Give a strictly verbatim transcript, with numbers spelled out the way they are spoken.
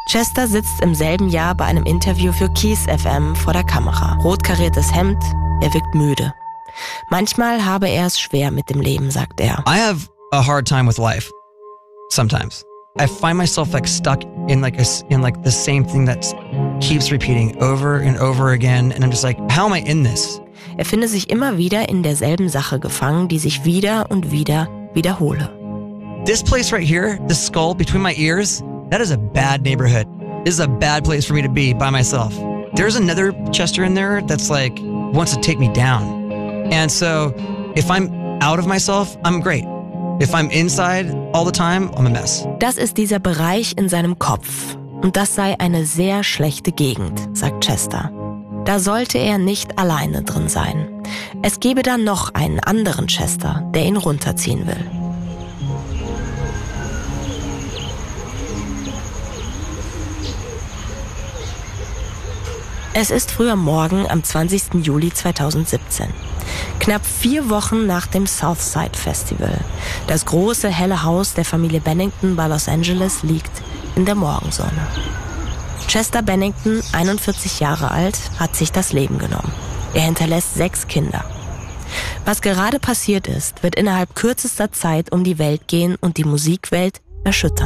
Chester sitzt im selben Jahr bei einem Interview für Kiss F M vor der Kamera. Rotkariertes Hemd, er wirkt müde. Manchmal habe er es schwer mit dem Leben, sagt er. I have a hard time with life. Sometimes. I find myself like stuck in like a, in like the same thing that keeps repeating over and over again. And I'm just like, how am I in this? Er finde sich immer wieder in derselben Sache gefangen, die sich wieder und wieder wiederhole. This place right here, this skull between my ears, that is a bad neighborhood. This is a bad place for me to be by myself. There's another Chester in there that's like, wants to take me down. And so if I'm out of myself, I'm great. If I'm inside all the time, I'm a mess. Das ist dieser Bereich in seinem Kopf. Und das sei eine sehr schlechte Gegend, sagt Chester. Da sollte er nicht alleine drin sein. Es gebe da noch einen anderen Chester, der ihn runterziehen will. Es ist früh am Morgen am zwanzigsten Juli zweitausendsiebzehn. Knapp vier Wochen nach dem Southside Festival. Das große, helle Haus der Familie Bennington bei Los Angeles liegt in der Morgensonne. Chester Bennington, einundvierzig Jahre alt, hat sich das Leben genommen. Er hinterlässt sechs Kinder. Was gerade passiert ist, wird innerhalb kürzester Zeit um die Welt gehen und die Musikwelt erschüttern.